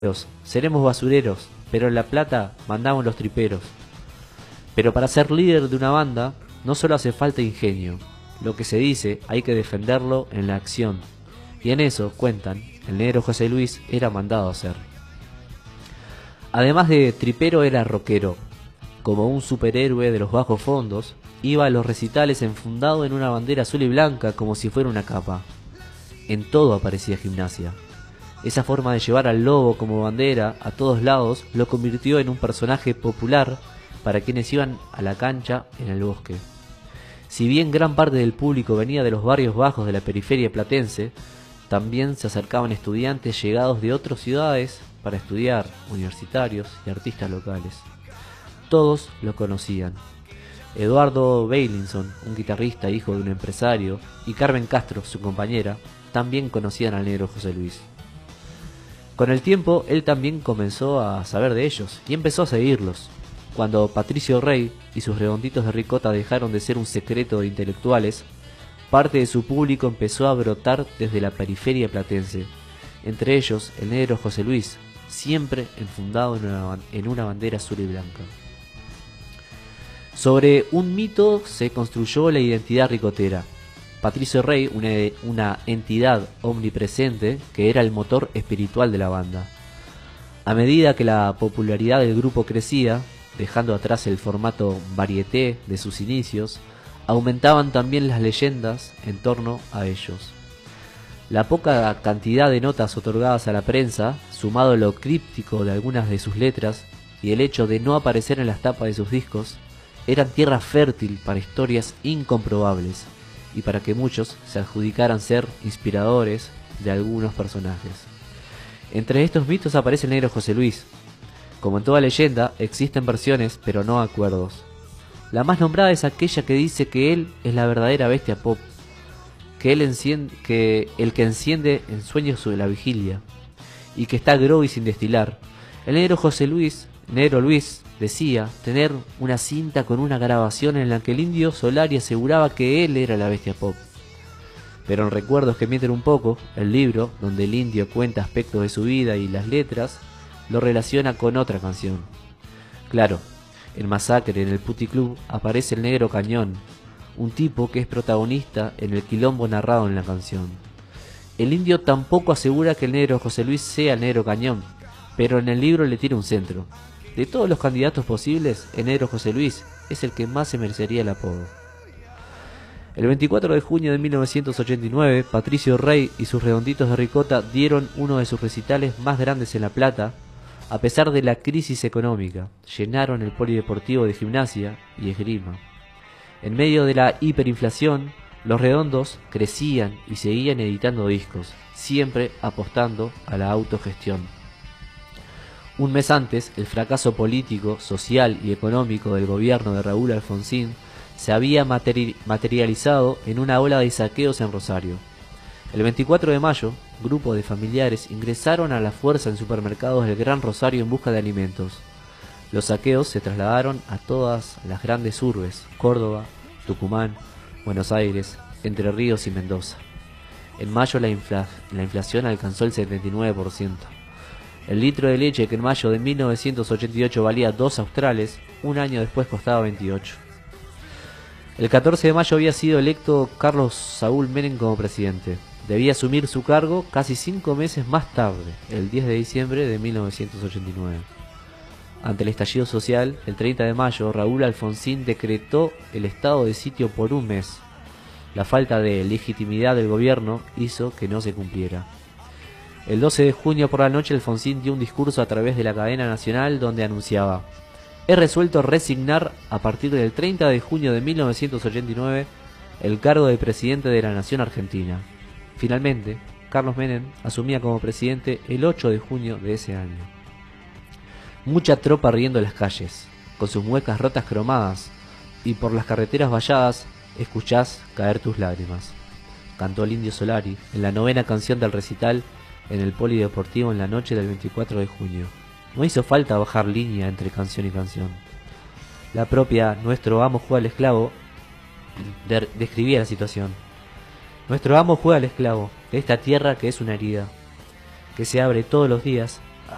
seremos basureros, pero en la plata mandamos los triperos. Pero para ser líder de una banda, no solo hace falta ingenio. Lo que se dice hay que defenderlo en la acción. Y en eso, cuentan, el negro José Luis era mandado a hacer. Además de tripero era rockero. Como un superhéroe de los bajos fondos, iba a los recitales enfundado en una bandera azul y blanca como si fuera una capa. En todo aparecía Gimnasia. Esa forma de llevar al lobo como bandera a todos lados lo convirtió en un personaje popular para quienes iban a la cancha en el bosque. Si bien gran parte del público venía de los barrios bajos de la periferia platense, también se acercaban estudiantes llegados de otras ciudades para estudiar, universitarios y artistas locales. Todos lo conocían. Eduardo Beilinson, un guitarrista hijo de un empresario, y Carmen Castro, su compañera, también conocían al negro José Luis. Con el tiempo, él también comenzó a saber de ellos y empezó a seguirlos. Cuando Patricio Rey y sus redonditos de ricota dejaron de ser un secreto de intelectuales, parte de su público empezó a brotar desde la periferia platense, entre ellos el negro José Luis, siempre enfundado en una bandera azul y blanca. Sobre un mito se construyó la identidad ricotera. Patricio Rey, una entidad omnipresente que era el motor espiritual de la banda. A medida que la popularidad del grupo crecía, dejando atrás el formato varieté de sus inicios, aumentaban también las leyendas en torno a ellos. La poca cantidad de notas otorgadas a la prensa, sumado a lo críptico de algunas de sus letras y el hecho de no aparecer en las tapas de sus discos, eran tierra fértil para historias incomprobables y para que muchos se adjudicaran ser inspiradores de algunos personajes. Entre estos mitos aparece el negro José Luis. Como en toda leyenda, existen versiones, pero no acuerdos. La más nombrada es aquella que dice que él es la verdadera bestia pop, que el que enciende en sueños sobre la vigilia, y que está groggy sin destilar. El negro Luis, decía tener una cinta con una grabación en la que el indio Solari aseguraba que él era la bestia pop. Pero en Recuerdos que mienten un poco, el libro, donde el indio cuenta aspectos de su vida y las letras, lo relaciona con otra canción. Claro, en Masacre, en el Puticlub, aparece el Negro Cañón, un tipo que es protagonista en el quilombo narrado en la canción. El indio tampoco asegura que el negro José Luis sea el Negro Cañón, pero en el libro le tira un centro. De todos los candidatos posibles, el negro José Luis es el que más se merecería el apodo. El 24 de junio de 1989, Patricio Rey y sus redonditos de ricota dieron uno de sus recitales más grandes en La Plata, a pesar de la crisis económica. Llenaron el polideportivo de Gimnasia y Esgrima. En medio de la hiperinflación, los redondos crecían y seguían editando discos, siempre apostando a la autogestión. Un mes antes, el fracaso político, social y económico del gobierno de Raúl Alfonsín se había materializado en una ola de saqueos en Rosario. El 24 de mayo, grupos de familiares ingresaron a la fuerza en supermercados del Gran Rosario en busca de alimentos. Los saqueos se trasladaron a todas las grandes urbes: Córdoba, Tucumán, Buenos Aires, Entre Ríos y Mendoza. En mayo la inflación alcanzó el 79%. El litro de leche, que en mayo de 1988 valía 2 australes, un año después costaba 28. El 14 de mayo había sido electo Carlos Saúl Menem como presidente. Debía asumir su cargo casi 5 meses más tarde, el 10 de diciembre de 1989. Ante el estallido social, el 30 de mayo, Raúl Alfonsín decretó el estado de sitio por un mes. La falta de legitimidad del gobierno hizo que no se cumpliera. El 12 de junio por la noche, Alfonsín dio un discurso a través de la cadena nacional donde anunciaba: he resuelto resignar a partir del 30 de junio de 1989 el cargo de presidente de la nación argentina. Finalmente, Carlos Menem asumía como presidente el 8 de junio de ese año. Mucha tropa riendo en las calles, con sus muecas rotas cromadas, y por las carreteras valladas escuchás caer tus lágrimas, cantó el indio Solari en la 9ª canción del recital en el polideportivo en la noche del 24 de junio. No hizo falta bajar línea entre canción y canción. La propia Nuestro amo juega al esclavo describía la situación. Nuestro amo juega al esclavo de esta tierra que es una herida, que se abre todos los días